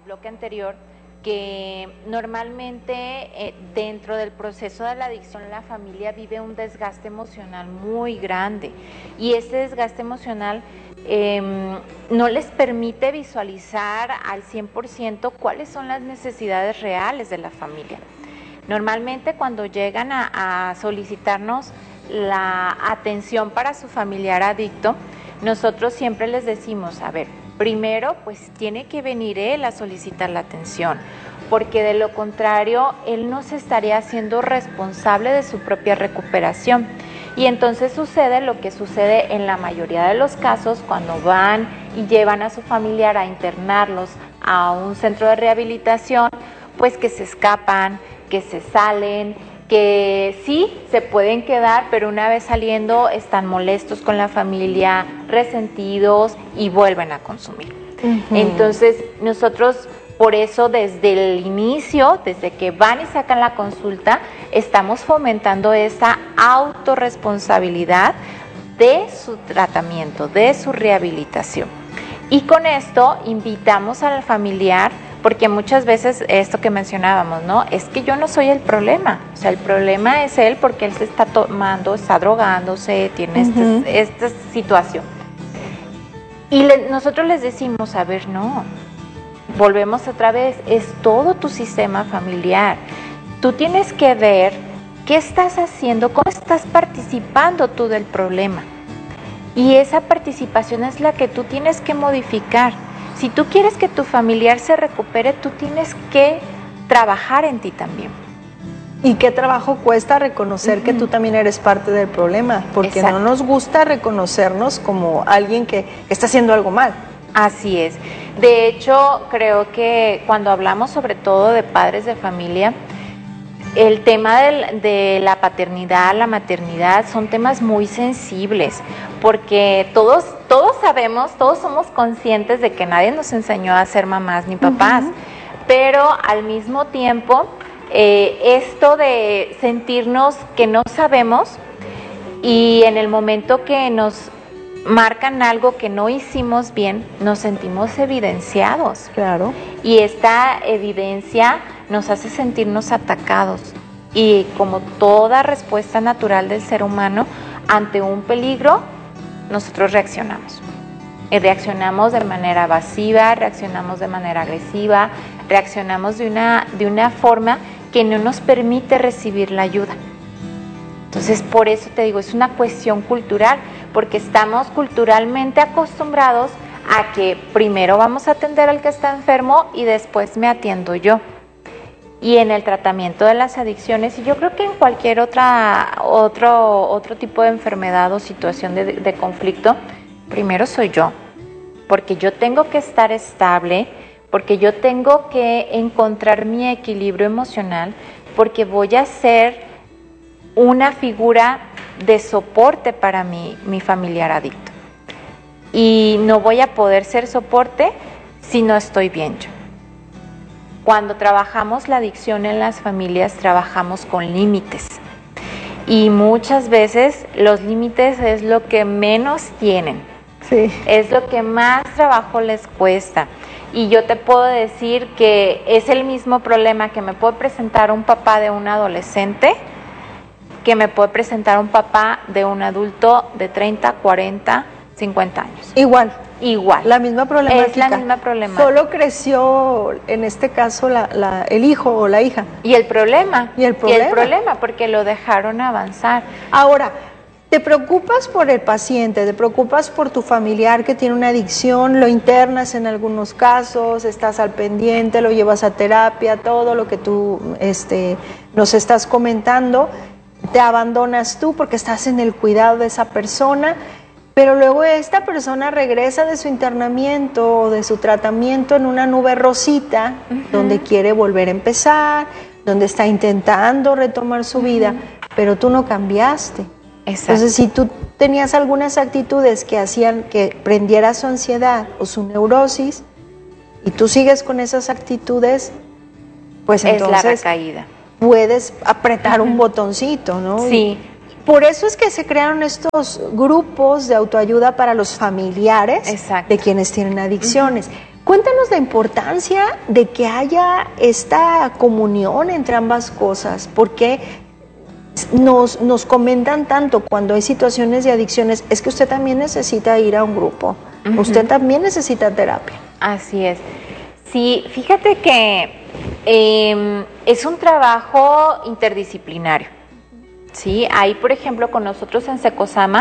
bloque anterior, que normalmente dentro del proceso de la adicción la familia vive un desgaste emocional muy grande, y ese desgaste emocional no les permite visualizar al 100% cuáles son las necesidades reales de la familia. Normalmente cuando llegan a solicitarnos la atención para su familiar adicto, nosotros siempre les decimos, a ver, primero pues tiene que venir él a solicitar la atención, porque de lo contrario él no se estaría haciendo responsable de su propia recuperación. Y entonces sucede lo que sucede en la mayoría de los casos cuando van y llevan a su familiar a internarlos a un centro de rehabilitación, pues que se escapan, que se salen, que sí se pueden quedar, pero una vez saliendo están molestos con la familia, resentidos y vuelven a consumir. Entonces nosotros por eso desde el inicio, desde que van y sacan la consulta, estamos fomentando esa autorresponsabilidad de su tratamiento, de su rehabilitación. Y con esto invitamos al familiar, porque muchas veces esto que mencionábamos, ¿no? Es que yo no soy el problema, o sea, el problema es él porque él se está tomando, está drogándose, tiene esta situación. Y nosotros les decimos, a ver, no, volvemos otra vez, es todo tu sistema familiar. Tú tienes que ver qué estás haciendo, cómo estás participando tú del problema. Y esa participación es la que tú tienes que modificar. Si tú quieres que tu familiar se recupere, tú tienes que trabajar en ti también. ¿Y qué trabajo cuesta reconocer que tú también eres parte del problema? Porque no nos gusta reconocernos como alguien que está haciendo algo mal. Así es. De hecho, creo que cuando hablamos sobre todo de padres de familia, el tema de la paternidad, la maternidad, son temas muy sensibles, porque todos sabemos, todos somos conscientes de que nadie nos enseñó a ser mamás ni papás, pero al mismo tiempo, esto de sentirnos que no sabemos y en el momento que nos marcan algo que no hicimos bien, nos sentimos evidenciados. Claro. Y esta evidencia nos hace sentirnos atacados. Y como toda respuesta natural del ser humano, ante un peligro, nosotros reaccionamos. Y reaccionamos de manera evasiva, reaccionamos de manera agresiva, reaccionamos de una forma que no nos permite recibir la ayuda. Entonces, por eso te digo, es una cuestión cultural, porque estamos culturalmente acostumbrados a que primero vamos a atender al que está enfermo y después me atiendo yo. Y en el tratamiento de las adicciones, y yo creo que en cualquier otro tipo de enfermedad o situación de conflicto, primero soy yo, porque yo tengo que estar estable, porque yo tengo que encontrar mi equilibrio emocional, porque voy a ser una figura de soporte para mi familiar adicto. Y no voy a poder ser soporte si no estoy bien yo. Cuando trabajamos la adicción en las familias, trabajamos con límites. Y muchas veces los límites es lo que menos tienen. Sí. Es lo que más trabajo les cuesta. Y yo te puedo decir que es el mismo problema que me puede presentar un papá de un adolescente que me puede presentar un papá de un adulto de 30, 40, 50 años. Igual. La misma problemática. Es la misma problemática. Solo creció, en este caso, el hijo o la hija. Y el problema. Y el problema, porque lo dejaron avanzar. Ahora, ¿te preocupas por el paciente? ¿Te preocupas por tu familiar que tiene una adicción? ¿Lo internas en algunos casos? ¿Estás al pendiente? ¿Lo llevas a terapia? Todo lo que tú nos estás comentando. ¿Te abandonas tú porque estás en el cuidado de esa persona? Pero luego esta persona regresa de su internamiento o de su tratamiento en una nube rosita, donde quiere volver a empezar, donde está intentando retomar su vida, pero tú no cambiaste. Exacto. Entonces, si tú tenías algunas actitudes que hacían que prendiera su ansiedad o su neurosis, y tú sigues con esas actitudes, pues entonces es la recaída. Puedes apretar un botoncito, ¿no? Sí. Por eso es que se crearon estos grupos de autoayuda para los familiares de quienes tienen adicciones. Cuéntanos la importancia de que haya esta comunión entre ambas cosas, porque nos comentan tanto cuando hay situaciones de adicciones, es que usted también necesita ir a un grupo, usted también necesita terapia. Así es. Sí, fíjate que es un trabajo interdisciplinario. Sí, ahí por ejemplo con nosotros en Secosama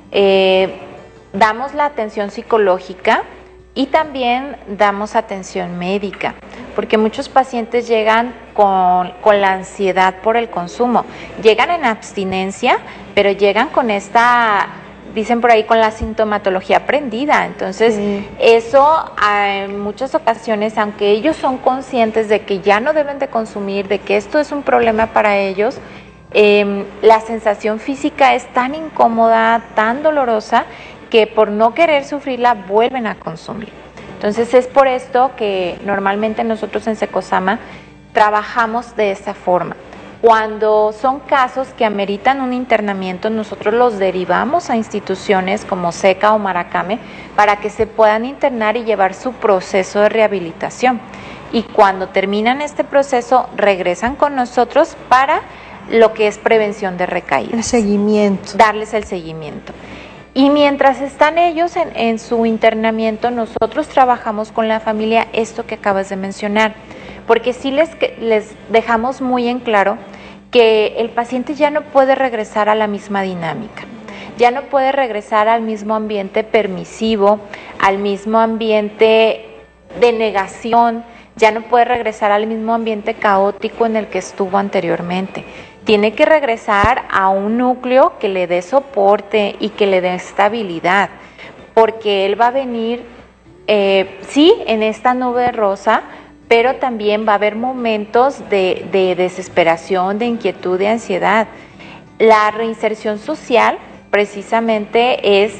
damos la atención psicológica y también damos atención médica, porque muchos pacientes llegan con la ansiedad por el consumo, llegan en abstinencia, pero llegan con esta, dicen por ahí, con la sintomatología aprendida. Entonces, eso en muchas ocasiones, aunque ellos son conscientes de que ya no deben de consumir, de que esto es un problema para ellos, la sensación física es tan incómoda, tan dolorosa, que por no querer sufrirla vuelven a consumir. Entonces es por esto que normalmente nosotros en Secosama trabajamos de esa forma. Cuando son casos que ameritan un internamiento, nosotros los derivamos a instituciones como SECA o Maracame para que se puedan internar y llevar su proceso de rehabilitación. Y cuando terminan este proceso, regresan con nosotros para lo que es prevención de recaídas. El seguimiento. Darles el seguimiento. Y mientras están ellos en su internamiento, nosotros trabajamos con la familia esto que acabas de mencionar, porque sí les dejamos muy en claro que el paciente ya no puede regresar a la misma dinámica, ya no puede regresar al mismo ambiente permisivo, al mismo ambiente de negación, ya no puede regresar al mismo ambiente caótico en el que estuvo anteriormente. Tiene que regresar a un núcleo que le dé soporte y que le dé estabilidad, porque él va a venir, sí, en esta nube rosa, pero también va a haber momentos de desesperación, de inquietud, de ansiedad. La reinserción social precisamente es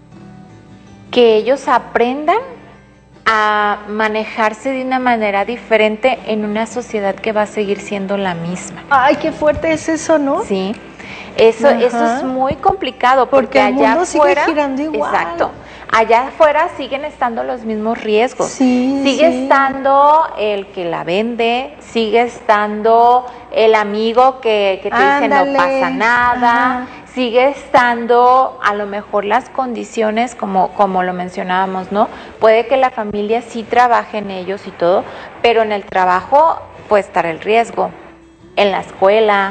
que ellos aprendan a manejarse de una manera diferente en una sociedad que va a seguir siendo la misma. Ay, qué fuerte es eso, ¿no? Sí, eso es muy complicado porque el mundo allá afuera sigue girando igual. Exacto. Allá afuera siguen estando los mismos riesgos. Sí, sigue estando el que la vende, sigue estando el amigo que te dice no pasa nada. Sigue estando a lo mejor las condiciones como lo mencionábamos, ¿no? Puede que la familia sí trabaje en ellos y todo, pero en el trabajo puede estar el riesgo, en la escuela,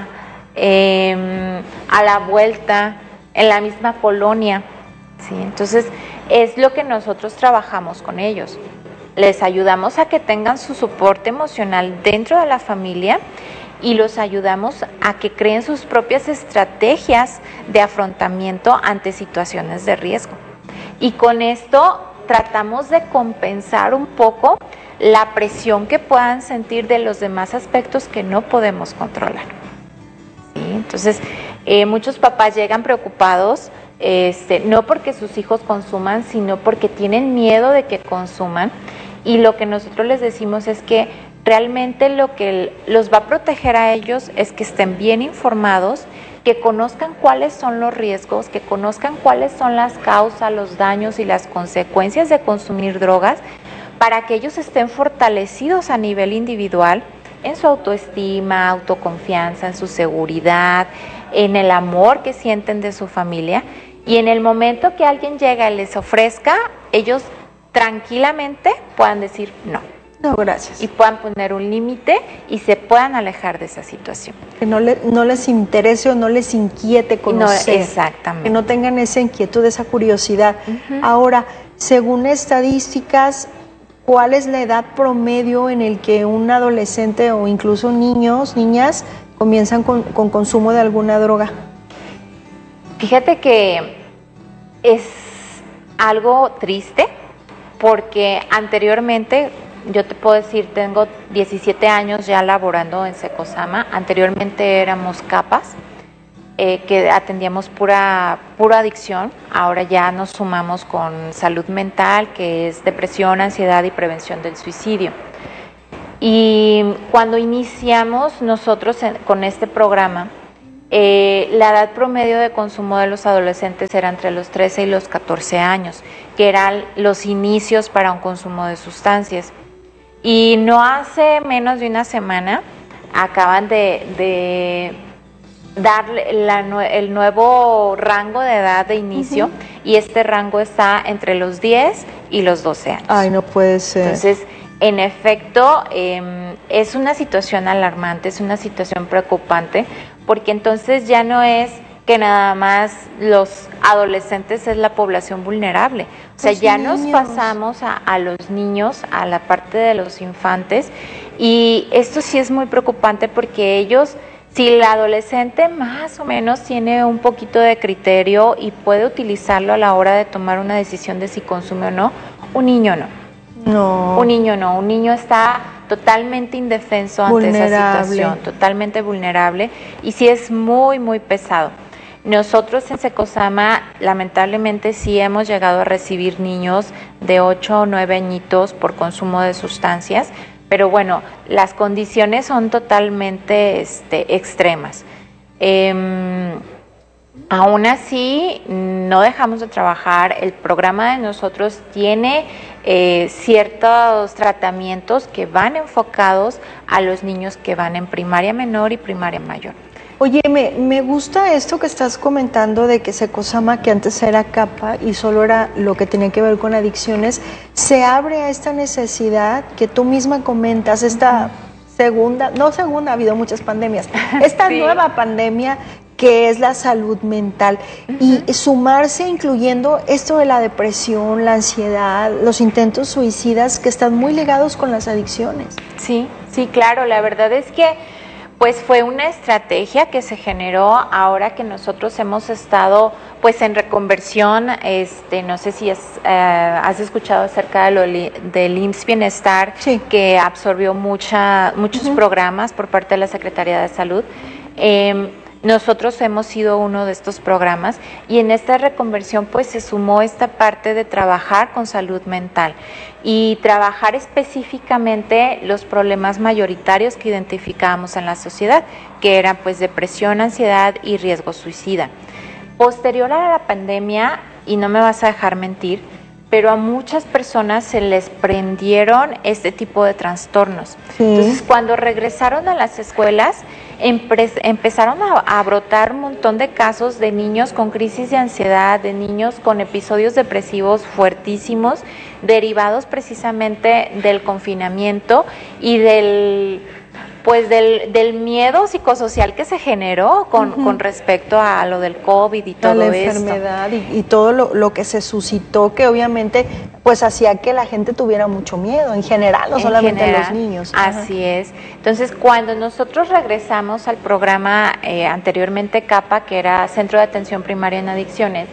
a la vuelta, en la misma colonia, ¿sí? Entonces es lo que nosotros trabajamos con ellos. Les ayudamos a que tengan su soporte emocional dentro de la familia y los ayudamos a que creen sus propias estrategias de afrontamiento ante situaciones de riesgo. Y con esto tratamos de compensar un poco la presión que puedan sentir de los demás aspectos que no podemos controlar. ¿Sí? Entonces, muchos papás llegan preocupados, no porque sus hijos consuman, sino porque tienen miedo de que consuman. Y lo que nosotros les decimos es que realmente lo que los va a proteger a ellos es que estén bien informados, que conozcan cuáles son los riesgos, que conozcan cuáles son las causas, los daños y las consecuencias de consumir drogas, para que ellos estén fortalecidos a nivel individual en su autoestima, autoconfianza, en su seguridad, en el amor que sienten de su familia. Y en el momento que alguien llega y les ofrezca, ellos tranquilamente puedan decir no. No, gracias. Y puedan poner un límite y se puedan alejar de esa situación. Que no les interese o no les inquiete conocer. No, exactamente. Que no tengan esa inquietud, esa curiosidad. Ahora, según estadísticas, ¿cuál es la edad promedio en el que un adolescente o incluso niños, niñas, comienzan con consumo de alguna droga? Fíjate que es algo triste porque anteriormente, yo te puedo decir, tengo 17 años ya laborando en Secosama. Anteriormente éramos CAPAS, que atendíamos pura adicción. Ahora ya nos sumamos con salud mental, que es depresión, ansiedad y prevención del suicidio. Y cuando iniciamos nosotros con este programa, la edad promedio de consumo de los adolescentes era entre los 13 y los 14 años, que eran los inicios para un consumo de sustancias. Y no hace menos de una semana acaban de darle el nuevo rango de edad de inicio, y este rango está entre los 10 y los 12 años. Ay, no puede ser. Entonces, en efecto, es una situación alarmante, es una situación preocupante, porque entonces ya no es que nada más los adolescentes es la población vulnerable. O sea, ya nos pasamos a los niños, a la parte de los infantes, y esto sí es muy preocupante porque ellos, si el adolescente más o menos tiene un poquito de criterio y puede utilizarlo a la hora de tomar una decisión de si consume o no, un niño no. No. Un niño no, un niño está totalmente indefenso ante esa situación, totalmente vulnerable, y sí es muy, muy pesado. Nosotros en Secosama, lamentablemente, sí hemos llegado a recibir niños de 8 o 9 añitos por consumo de sustancias, pero bueno, las condiciones son totalmente extremas. Aún así, no dejamos de trabajar. El programa de nosotros tiene ciertos tratamientos que van enfocados a los niños que van en primaria menor y primaria mayor. Oye, me gusta esto que estás comentando de que Secosama, que antes era CAPA y solo era lo que tenía que ver con adicciones, se abre a esta necesidad que tú misma comentas, esta ha habido muchas pandemias, esta sí. nueva pandemia que es la salud mental, y sumarse incluyendo esto de la depresión, la ansiedad, los intentos suicidas que están muy ligados con las adicciones. Sí, sí, claro, la verdad es que pues fue una estrategia que se generó ahora que nosotros hemos estado pues en reconversión. No sé si has escuchado acerca de del IMSS Bienestar, sí, que absorbió muchos programas por parte de la Secretaría de Salud. Nosotros hemos sido uno de estos programas, y en esta reconversión pues se sumó esta parte de trabajar con salud mental y trabajar específicamente los problemas mayoritarios que identificábamos en la sociedad, que eran pues depresión, ansiedad y riesgo suicida. Posterior a la pandemia, y no me vas a dejar mentir, pero a muchas personas se les prendieron este tipo de trastornos. Sí. Entonces, cuando regresaron a las escuelas, empezaron a brotar un montón de casos de niños con crisis de ansiedad, de niños con episodios depresivos fuertísimos, derivados precisamente del confinamiento y del miedo psicosocial que se generó con respecto a lo del COVID y todo esto. La enfermedad y todo lo que se suscitó, que obviamente pues hacía que la gente tuviera mucho miedo en general, no solamente los niños. Así es. Entonces, cuando nosotros regresamos al programa anteriormente CAPA, que era Centro de Atención Primaria en Adicciones,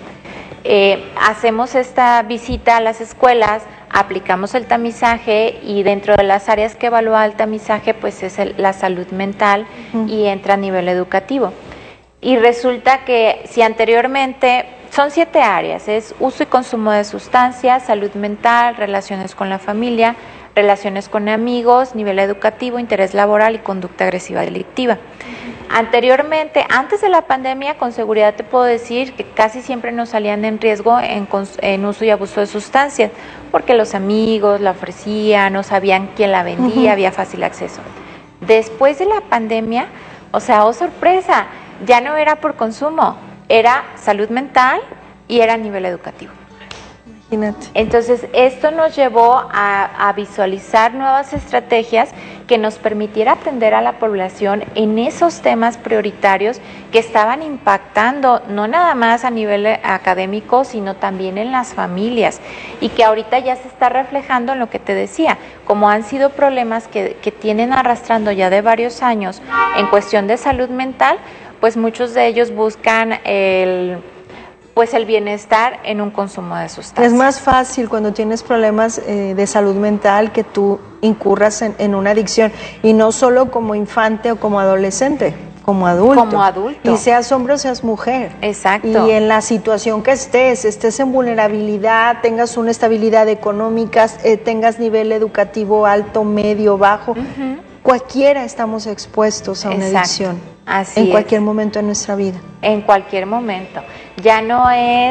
hacemos esta visita a las escuelas, aplicamos el tamizaje, y dentro de las áreas que evalúa el tamizaje pues es la salud mental, y entra a nivel educativo. Y resulta que si anteriormente son 7 áreas, es uso y consumo de sustancias, salud mental, relaciones con la familia, relaciones con amigos, nivel educativo, interés laboral y conducta agresiva delictiva. Anteriormente, antes de la pandemia, con seguridad te puedo decir que casi siempre nos salían en riesgo en uso y abuso de sustancias, porque los amigos la ofrecían, no sabían quién la vendía, había fácil acceso. Después de la pandemia, o sea, oh sorpresa, ya no era por consumo, era salud mental y era a nivel educativo. Imagínate. Entonces, esto nos llevó a visualizar nuevas estrategias que nos permitiera atender a la población en esos temas prioritarios que estaban impactando no nada más a nivel académico, sino también en las familias, y que ahorita ya se está reflejando en lo que te decía, como han sido problemas que tienen arrastrando ya de varios años en cuestión de salud mental, pues muchos de ellos buscan el bienestar en un consumo de sustancias. Es más fácil cuando tienes problemas de salud mental que tú incurras en una adicción, y no solo como infante o como adolescente, como adulto. Como adulto. Y seas hombre o seas mujer. Exacto. Y en la situación que estés en vulnerabilidad, tengas una estabilidad económica, tengas nivel educativo alto, medio, bajo, cualquiera estamos expuestos a una adicción. Así en es. cualquier momento de nuestra vida. En cualquier momento. Ya no es